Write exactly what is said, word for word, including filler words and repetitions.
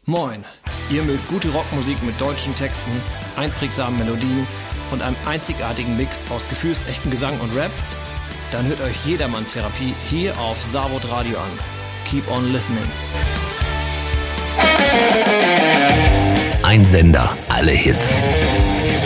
Moin, ihr mögt gute Rockmusik mit deutschen Texten, einprägsamen Melodien und einem einzigartigen Mix aus gefühlsechten Gesang und Rap? Dann hört euch Jedermann Therapie hier auf Savod Radio an. Keep on listening. Ein Sender, alle Hits.